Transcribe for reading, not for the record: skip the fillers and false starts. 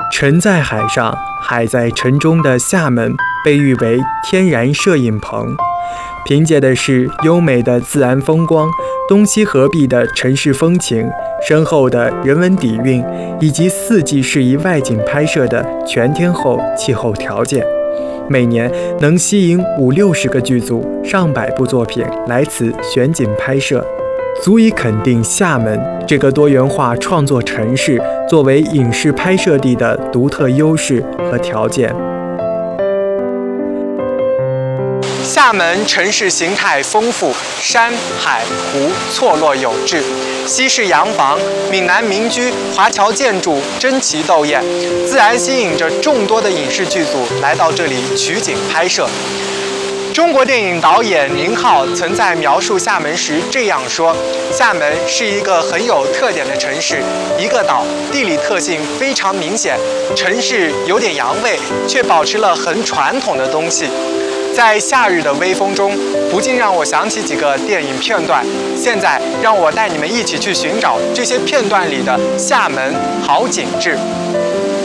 沉在海上，海在城中的厦门被誉为天然摄影棚，凭借的是优美的自然风光、东西合璧的城市风情、深厚的人文底蕴，以及四季适宜外景拍摄的全天候气候条件，每年能吸引50-60个剧组、上百部作品来此选景拍摄，足以肯定厦门这个多元化创作城市作为影视拍摄地的独特优势和条件。厦门城市形态丰富，山海湖错落有致，西式洋房、闽南民居、华侨建筑争奇斗艳，自然吸引着众多的影视剧组来到这里取景拍摄。中国电影导演宁浩曾在描述厦门时这样说：厦门是一个很有特点的城市，一个岛，地理特性非常明显，城市有点洋味，却保持了很传统的东西。在夏日的微风中，不禁让我想起几个电影片段。现在让我带你们一起去寻找这些片段里的厦门好景致。